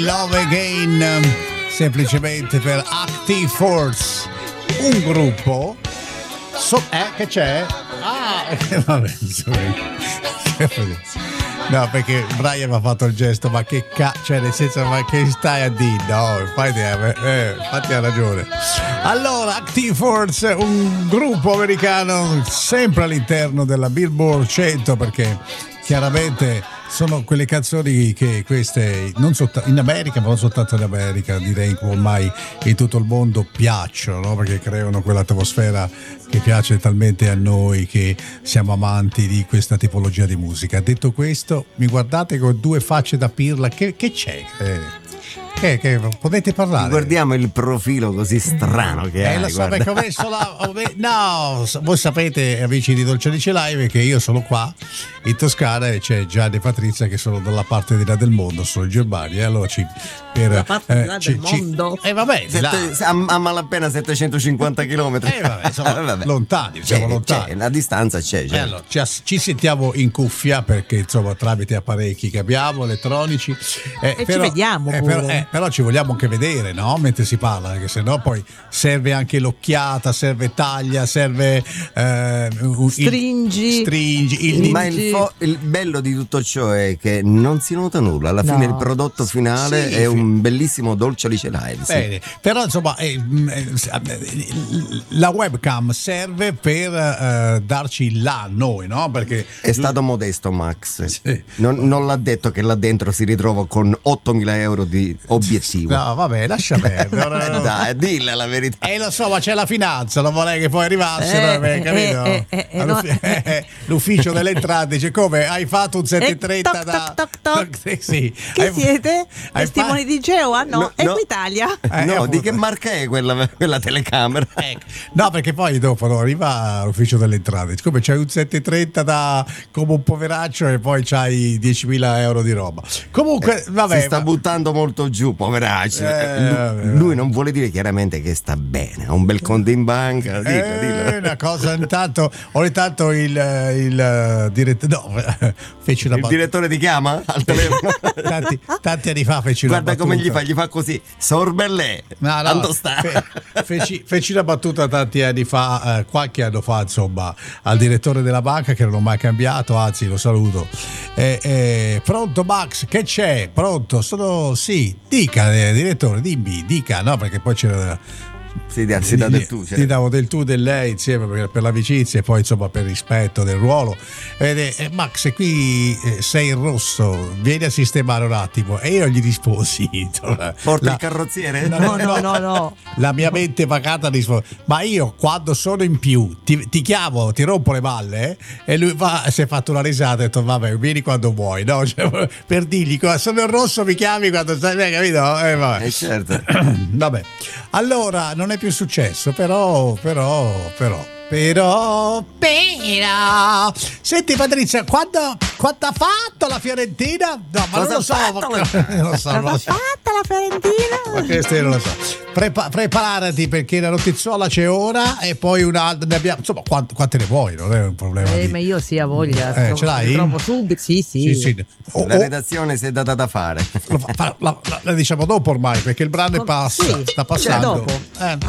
Love Again, semplicemente per Active Force, un gruppo. Che c'è? Vabbè, no, perché Brian mi ha fatto il gesto, ma che cioè nel senso, ma che stai a dire? No, infatti ha ragione. Allora, Active Force, un gruppo americano sempre all'interno della Billboard 100, perché chiaramente sono quelle canzoni che queste non soltanto in America, ma non soltanto in America, direi che ormai in tutto il mondo piacciono, no? Perché creano quell'atmosfera che piace talmente a noi che siamo amanti di questa tipologia di musica. Detto questo, mi guardate con due facce da pirla, che c'è? Che potete parlare? Guardiamo il profilo così strano che hai. Lo so, perché ho messo no, voi sapete, amici di Dolce Alice Live, che io sono qua in Toscana e c'è Gianni e Patrizia che sono dalla parte di là del mondo, sono in Germania, allora la parte di là del mondo? Vabbè, a malapena 750 km. Vabbè. Lontani, siamo lontani. La distanza c'è. Allora, ci sentiamo in cuffia perché insomma tramite apparecchi che abbiamo elettronici e ci vediamo pure. Però ci vogliamo anche vedere, no? Mentre si parla, perché sennò poi serve anche l'occhiata, serve taglia, serve stringi. Ma il bello di tutto ciò è che non si nota nulla. Alla fine il prodotto finale è un bellissimo Dolce Alice Live. Bene, però insomma la webcam serve per darci il là a noi, no? Perché è stato modesto Max. Sì. Non l'ha detto che là dentro si ritrova con 8.000 euro di obiettivo. No, vabbè, lascia perdere. Dai, dilla la verità. Lo so, ma c'è la finanza, non vorrei che poi arrivassero, capito? L'ufficio delle entrate dice: come hai fatto un 730 Sì. Chi siete? Testimoni di Geova? No, Equitalia. Di che marca è quella telecamera? No, perché poi dopo arriva l'ufficio delle entrate, come c'hai un 730 come un poveraccio e poi c'hai 10.000 euro di roba. Comunque, vabbè. Si sta buttando molto giù, poveraccio. Lui non vuole dire chiaramente che sta bene, ha un bel conto in banca. Dillo. Una cosa, ogni tanto il direttore fece una il direttore ti chiama al telefono. tanti anni fa feci una battuta. Guarda come gli fa quasi sorbellè. No, feci una battuta tanti anni fa, qualche anno fa, insomma, al direttore della banca che non ho mai cambiato, anzi lo saluto. Pronto Max, che c'è? Pronto? Sì, dica direttore, dica, no, perché poi c'era si dà del tu, ti davo del tu del lei insieme per l'amicizia e poi insomma per rispetto del ruolo. Max, qui sei in rosso, vieni a sistemare un attimo, e io gli risposi porta il carrozziere? No. La mia mente pacata risponde: ma io quando sono in più ti chiamo, ti rompo le balle, e lui si è fatto una risata e ha detto: vabbè, vieni quando vuoi, no? Cioè, per dirgli sono in rosso, mi chiami quando stai bene, capito? Vabbè. Certo. Vabbè, allora non è più successo, però senti Patrizia, quanto ha fatto la Fiorentina? No, ma non lo so. Cosa ha fatto la Fiorentina? Ma questo io non lo so. Preparati, perché la notiziola c'è ora e poi un'altra ne abbiamo, insomma, quante ne vuoi, non è un problema. Ma io sì, a voglia. Ce l'hai? Trovo subito, sì. La redazione si è data da fare. La diciamo dopo ormai, perché il brano sta passando. Dopo.